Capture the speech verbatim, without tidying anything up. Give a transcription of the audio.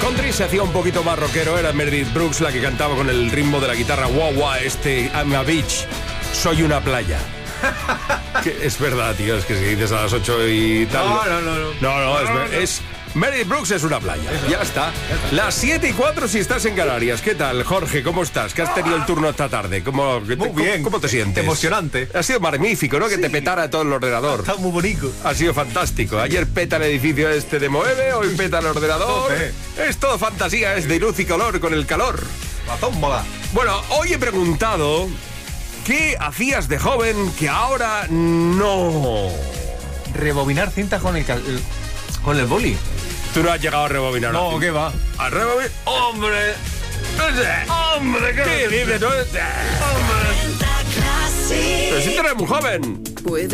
country se hacía un poquito más rockero. Era Meredith Brooks la que cantaba con el ritmo de la guitarra. Wow, wow, este I'm a beach. Soy una playa. Que es verdad, tío, es que si dices a las ocho y tal... No, no, no. No, no, no, es, no, no. es Meredith Brooks es una playa. Eso, ya, está. ya está. Las siete y cuatro si estás en Canarias. ¿Qué tal, Jorge? ¿Cómo estás? ¿Qué has tenido el turno esta tarde? ¿Cómo, Muy te, bien. ¿Cómo te sientes? Emocionante. Ha sido magnífico, ¿no? Que Sí. te petara todo el ordenador. Está muy bonito. Ha sido fantástico. Ayer peta el edificio este de Moeve, hoy peta el ordenador. Tope. Es todo fantasía, es de luz y color con el calor. La tómbola. Bueno, hoy he preguntado ¿qué hacías de joven que ahora no? Rebobinar cintas con el, cal- el- con el boli. Tú no has llegado a rebobinar. No, ¿qué va? ¿A rebobinar? ¡Hombre! ¡Hombre! ¿Qué dices? ¿No? ¡Hombre! Pero si tú eres muy joven. Puede